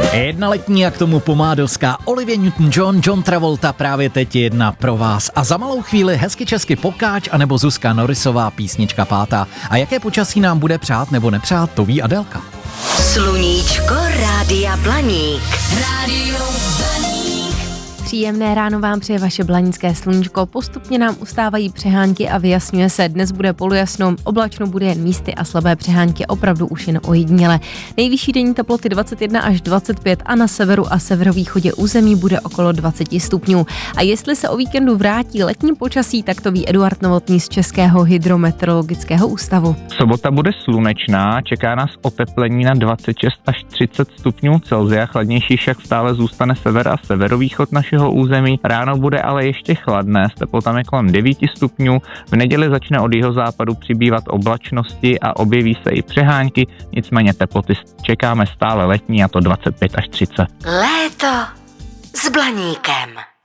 Jedna letní a k tomu pomádovská Olivia Newton-John, John Travolta, právě teď jedna pro vás. A za malou chvíli hezky česky Pokáč anebo Zuzka Norisová, písnička pátá. A jaké počasí nám bude přát nebo nepřát, to ví Adélka. Sluníčko Rádia Blaník. Rádio Blaník. Příjemné ráno vám přeje vaše blanické sluníčko. Postupně nám ustávají přehánky a vyjasňuje se. Dnes bude polojasno, oblačno bude jen místy a slabé přehánky opravdu už jen ojediněle. Nejvyšší denní teploty 21 až 25 a na severu a severovýchodě území bude okolo 20 stupňů. A jestli se o víkendu vrátí letní počasí, tak to ví Eduard Novotný z Českého hydrometeorologického ústavu. Sobota bude slunečná, čeká nás oteplení na 26 až 30 stupňů Celsia, chladnější však stále zůstane sever a severovýchod našeho území. Ráno bude ale ještě chladné, s teplotami kolem 9 stupňů. V neděli začne od jihozápadu přibývat oblačnosti a objeví se i přehánky, nicméně teploty čekáme stále letní, a to 25 až 30. Léto s Blaníkem.